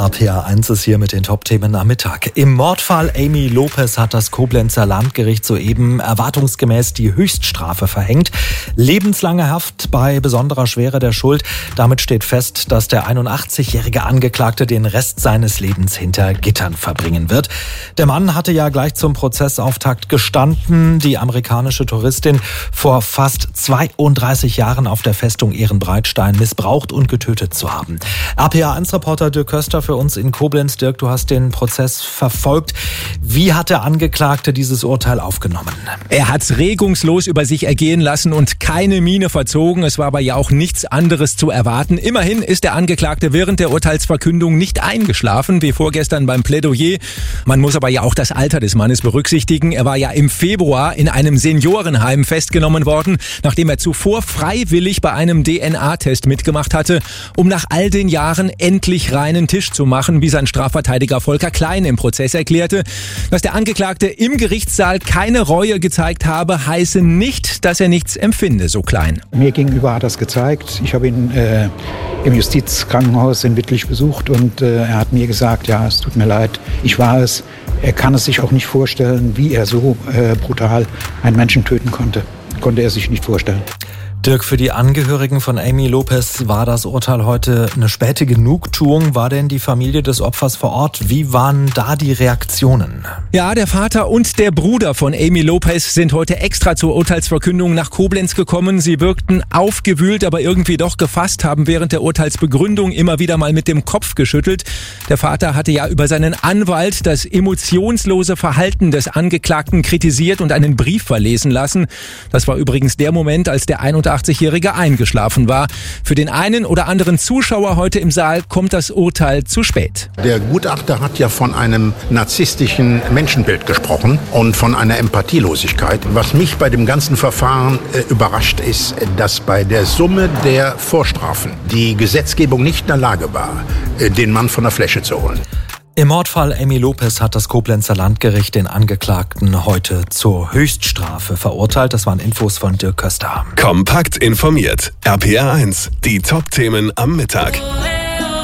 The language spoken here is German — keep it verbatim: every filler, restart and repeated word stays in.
R P R eins ist hier mit den Top-Themen am Mittag. Im Mordfall Amy Lopez hat das Koblenzer Landgericht soeben erwartungsgemäß die Höchststrafe verhängt. Lebenslange Haft bei besonderer Schwere der Schuld. Damit steht fest, dass der einundachtzigjährige Angeklagte den Rest seines Lebens hinter Gittern verbringen wird. Der Mann hatte ja gleich zum Prozessauftakt gestanden, die amerikanische Touristin vor fast zweiunddreißig Jahren auf der Festung Ehrenbreitstein missbraucht und getötet zu haben. R P R eins Reporter Dirk Köster für uns in Koblenz. Dirk, du hast den Prozess verfolgt. Wie hat der Angeklagte dieses Urteil aufgenommen? Er hat es regungslos über sich ergehen lassen und keine Miene verzogen. Es war aber ja auch nichts anderes zu erwarten. Immerhin ist der Angeklagte während der Urteilsverkündung nicht eingeschlafen, wie vorgestern beim Plädoyer. Man muss aber ja auch das Alter des Mannes berücksichtigen. Er war ja im Februar in einem Seniorenheim festgenommen worden, nachdem er zuvor freiwillig bei einem D N A-Test mitgemacht hatte, um nach all den Jahren endlich reinen Tisch zu machen, wie sein Strafverteidiger Volker Klein im Prozess erklärte. Dass der Angeklagte im Gerichtssaal keine Reue gezeigt habe, heiße nicht, dass er nichts empfinde, so Klein. Mir gegenüber hat er es gezeigt. Ich habe ihn äh, im Justizkrankenhaus in Wittlich besucht und äh, er hat mir gesagt, ja, es tut mir leid, ich war es. Er kann es sich auch nicht vorstellen, wie er so äh, brutal einen Menschen töten konnte. Konnte er sich nicht vorstellen. Dirk, für die Angehörigen von Amy Lopez war das Urteil heute eine späte Genugtuung. War denn die Familie des Opfers vor Ort? Wie waren da die Reaktionen? Ja, der Vater und der Bruder von Amy Lopez sind heute extra zur Urteilsverkündung nach Koblenz gekommen. Sie wirkten aufgewühlt, aber irgendwie doch gefasst, haben während der Urteilsbegründung immer wieder mal mit dem Kopf geschüttelt. Der Vater hatte ja über seinen Anwalt das emotionslose Verhalten des Angeklagten kritisiert und einen Brief verlesen lassen. Das war übrigens der Moment, als der einundachtzigjährige eingeschlafen war. Für den einen oder anderen Zuschauer heute im Saal kommt das Urteil zu spät. Der Gutachter hat ja von einem narzisstischen Menschenbild gesprochen und von einer Empathielosigkeit. Was mich bei dem ganzen Verfahren äh, überrascht ist, dass bei der Summe der Vorstrafen die Gesetzgebung nicht in der Lage war, äh, den Mann von der Fläche zu holen. Im Mordfall Amy Lopez hat das Koblenzer Landgericht den Angeklagten heute zur Höchststrafe verurteilt. Das waren Infos von Dirk Köster. Kompakt informiert. R P R eins. Die Top-Themen am Mittag.